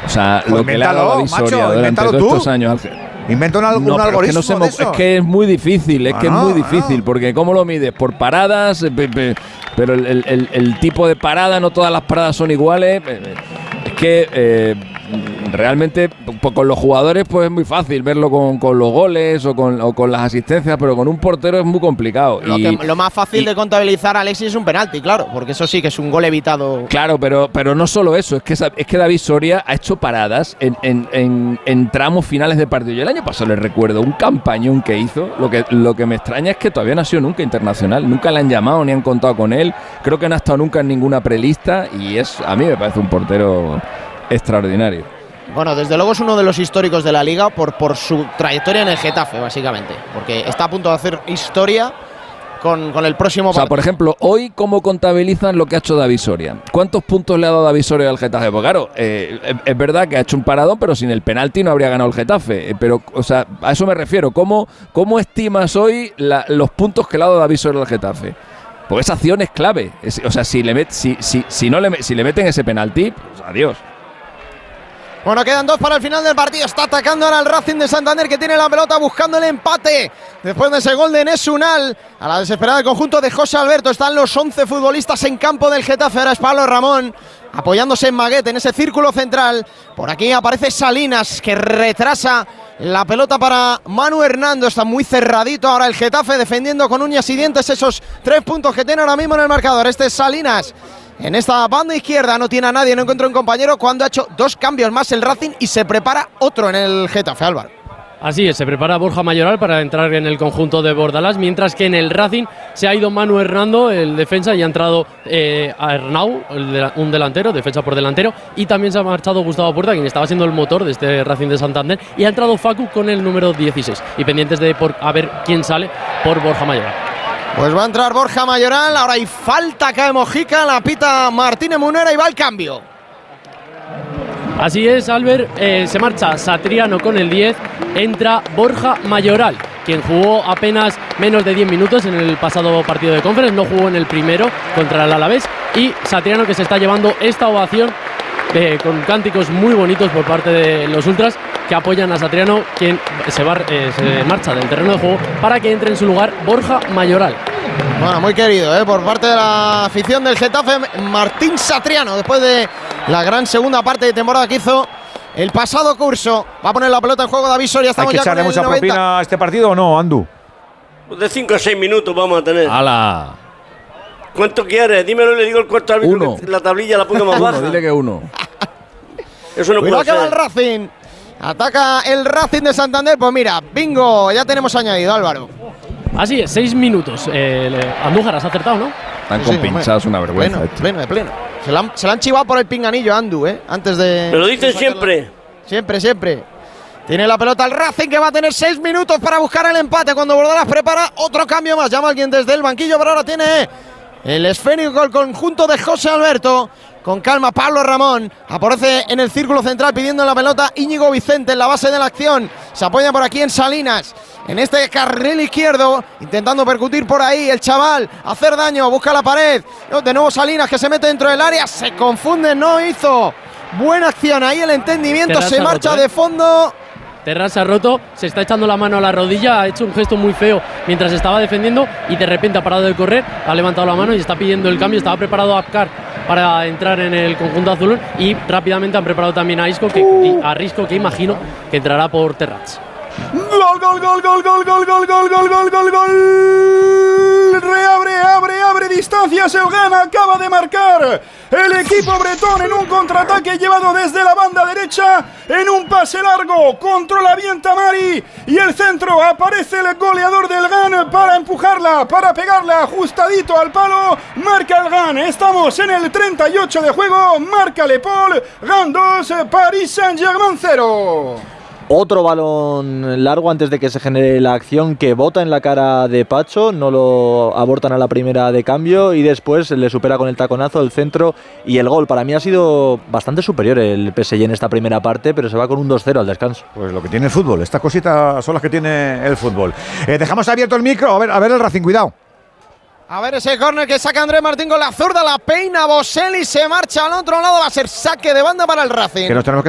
sea, pues lo que le ha dado David Soria durante todos estos años. Inventa un algoritmo de eso. Es que es muy difícil, porque ¿cómo lo mides? Por paradas, pero el tipo de parada, no todas las paradas son iguales. Es que realmente pues, con los jugadores pues es muy fácil verlo con los goles o con las asistencias, pero con un portero es muy complicado. Lo más fácil de contabilizar, Alexis, es un penalti, claro, porque eso sí que es un gol evitado. Claro, pero no solo eso, es que David Soria ha hecho paradas en tramos finales de partido. Yo el año pasado le recuerdo un campañón que hizo. Lo que me extraña es que todavía no ha sido nunca internacional, nunca le han llamado ni han contado con él. Creo que no ha estado nunca en ninguna prelista y a mí me parece un portero extraordinario. Bueno, desde luego es uno de los históricos de la Liga por su trayectoria en el Getafe, básicamente, porque está a punto de hacer historia con el próximo partido. O sea, por ejemplo, hoy, ¿cómo contabilizan lo que ha hecho David Soria? ¿Cuántos puntos le ha dado David Soria al Getafe? Pues claro, es verdad que ha hecho un paradón, pero sin el penalti no habría ganado el Getafe. Pero, o sea, a eso me refiero. ¿Cómo estimas hoy los puntos que le ha dado David Soria al Getafe? Pues esa acción es clave. O sea, si le meten ese penalti, pues adiós. Bueno, quedan 2 para el final del partido. Está atacando ahora el Racing de Santander, que tiene la pelota buscando el empate. Después de ese gol de Enes Unal, a la desesperada del conjunto de José Alberto. Están los 11 futbolistas en campo del Getafe. Ahora es Pablo Ramón, apoyándose en Maguette, en ese círculo central. Por aquí aparece Salinas, que retrasa la pelota para Manu Hernando. Está muy cerradito ahora el Getafe, defendiendo con uñas y dientes esos 3 puntos que tiene ahora mismo en el marcador. Este es Salinas. En esta banda izquierda no tiene a nadie, no encuentra un compañero cuando ha hecho 2 cambios más el Racing y se prepara otro en el Getafe, Álvaro. Así es, se prepara Borja Mayoral para entrar en el conjunto de Bordalás, mientras que en el Racing se ha ido Manu Hernando, el defensa, y ha entrado a Arnau, un delantero, defensa por delantero, y también se ha marchado Gustavo Puerta, quien estaba siendo el motor de este Racing de Santander, y ha entrado Facu con el número 16, y pendientes de a ver quién sale por Borja Mayoral. Pues va a entrar Borja Mayoral, ahora hay falta acá de Mojica, la pita Martínez Munera y va el cambio. Así es, Albert, se marcha Satriano con el 10, entra Borja Mayoral, quien jugó apenas menos de 10 minutos en el pasado partido de Conference, no jugó en el primero contra el Alavés, y Satriano, que se está llevando esta ovación con cánticos muy bonitos por parte de los ultras que apoyan a Satriano, quien se marcha del terreno de juego para que entre en su lugar Borja Mayoral. Bueno, muy querido por parte de la afición del Getafe, Martín Satriano, después de la gran segunda parte de temporada que hizo el pasado curso. Va a poner la pelota en juego David Soria. ¿Hay que echarle mucha propina a este partido o no, Andu? De 5 a 6 minutos vamos a tener. ¡Hala! ¿Cuánto quieres? Dímelo y le digo el cuarto árbitro que la tablilla la ponga más baja. Dile que 1. Eso no puede ser. va el Racing. Ataca el Racing de Santander. Pues mira, bingo, ya tenemos añadido, Álvaro. Así es, 6 minutos. Andújar, has acertado, ¿no? Están compinchados, una vergüenza. Pleno. Se la han chivado por el pinganillo a Andu, antes de… Me lo dicen siempre. Siempre. Tiene la pelota el Racing, que va a tener 6 minutos para buscar el empate. Cuando Bordalás prepara otro cambio más. Llama a alguien desde el banquillo, pero ahora tiene el esférico, el conjunto de José Alberto. Con calma, Pablo Ramón aparece en el círculo central pidiendo la pelota. Íñigo Vicente en la base de la acción. Se apoya por aquí en Salinas, en este carril izquierdo, intentando percutir por ahí el chaval, hacer daño, busca la pared. De nuevo Salinas, que se mete dentro del área, se confunde, no hizo buena acción ahí, el entendimiento, se marcha de fondo. Terraz se ha roto, se está echando la mano a la rodilla, ha hecho un gesto muy feo mientras estaba defendiendo y de repente ha parado de correr, ha levantado la mano y está pidiendo el cambio. Estaba preparado Apcar para entrar en el conjunto azul y rápidamente han preparado también a Risco, que imagino que entrará por Terraz. Gol. Reabre distancias. El Ghana acaba de marcar. El equipo bretón en un contraataque llevado desde la banda derecha en un pase largo. Controla bien Tamari y el centro. Aparece el goleador del Ghana para empujarla, para pegarla ajustadito al palo. Marca el Ghana. Estamos en el 38 de juego. Marca Le Paul. Ghana 2, Paris Saint-Germain 0. Otro balón largo antes de que se genere la acción, que bota en la cara de Pacho, no lo abortan a la primera de cambio y después le supera con el taconazo, el centro y el gol. Para mí ha sido bastante superior el PSG en esta primera parte, pero se va con un 2-0 al descanso. Pues lo que tiene el fútbol, estas cositas son las que tiene el fútbol. Dejamos abierto el micro, a ver el Racing, cuidado. A ver ese córner que saca Andrés Martín con la zurda, la peina Boselli, se marcha al otro lado, va a ser saque de banda para el Racing. Que nos tenemos que